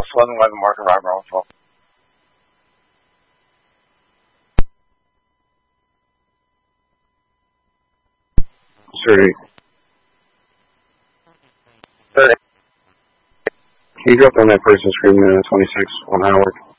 1111 Market Ride Bravo. Sir, 30. can you drop on that person screaming at 26 on Howard?